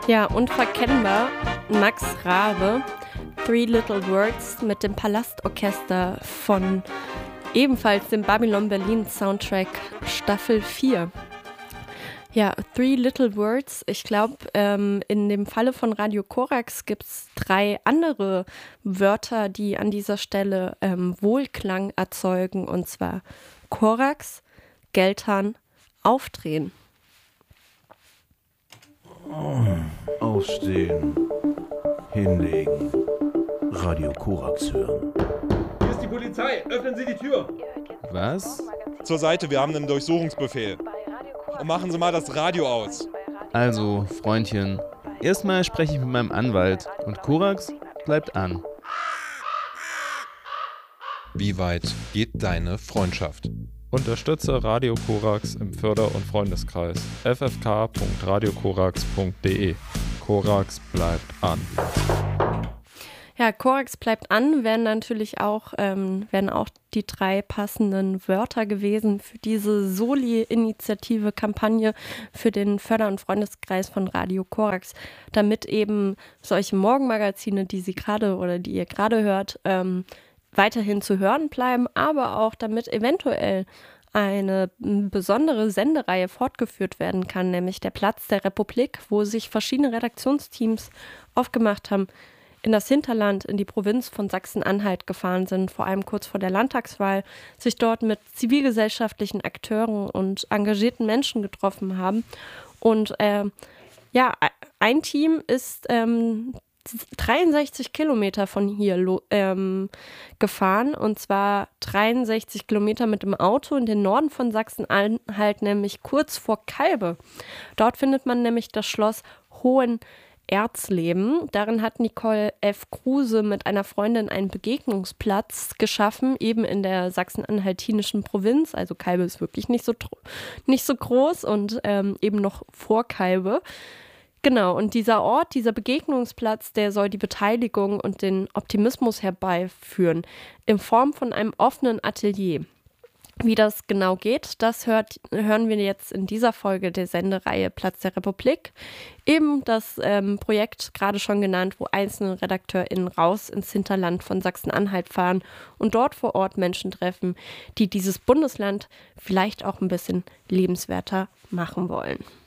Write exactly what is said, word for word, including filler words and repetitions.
Ja, unverkennbar Max Rabe, Three Little Words mit dem Palastorchester von ebenfalls dem Babylon Berlin Soundtrack Staffel vier. Ja, Three Little Words. Ich glaube, ähm, in dem Falle von Radio Korax gibt es drei andere Wörter, die an dieser Stelle ähm, Wohlklang erzeugen. Und zwar Korax, Geldhahn, Aufdrehen. Aufstehen, hinlegen, Radio Korax hören. Hier ist die Polizei, öffnen Sie die Tür. Was? Zur Seite, wir haben einen Durchsuchungsbefehl. Und machen Sie mal das Radio aus. Also, Freundchen, erstmal spreche ich mit meinem Anwalt und Korax bleibt an. Wie weit geht deine Freundschaft? Unterstütze Radio Korax im Förder- und Freundeskreis f f k punkt radio korax punkt d e. Korax bleibt an. Ja, Korax bleibt an, wären natürlich auch, ähm, wären auch die drei passenden Wörter gewesen für diese Soli-Initiative-Kampagne für den Förder- und Freundeskreis von Radio Korax, damit eben solche Morgenmagazine, die Sie gerade oder die ihr gerade hört, ähm, weiterhin zu hören bleiben, aber auch damit eventuell eine besondere Sendereihe fortgeführt werden kann, nämlich der Platz der Republik, wo sich verschiedene Redaktionsteams aufgemacht haben, in das Hinterland, in die Provinz von Sachsen-Anhalt gefahren sind, vor allem kurz vor der Landtagswahl, sich dort mit zivilgesellschaftlichen Akteuren und engagierten Menschen getroffen haben. Und äh, ja, ein Team ist ähm, dreiundsechzig Kilometer von hier lo- ähm, gefahren, und zwar dreiundsechzig Kilometer mit dem Auto in den Norden von Sachsen-Anhalt, nämlich kurz vor Calbe. Dort findet man nämlich das Schloss Hohenerzleben. Darin hat Nicole F. Kruse mit einer Freundin einen Begegnungsplatz geschaffen, eben in der sachsen-anhaltinischen Provinz. Also Calbe ist wirklich nicht so, nicht so groß und ähm, eben noch vor Calbe. Genau, und dieser Ort, dieser Begegnungsplatz, der soll die Beteiligung und den Optimismus herbeiführen, in Form von einem offenen Atelier. Wie das genau geht, das hört, hören wir jetzt in dieser Folge der Sendereihe Platz der Republik. Eben das ähm, Projekt, gerade schon genannt, wo einzelne RedakteurInnen raus ins Hinterland von Sachsen-Anhalt fahren und dort vor Ort Menschen treffen, die dieses Bundesland vielleicht auch ein bisschen lebenswerter machen wollen.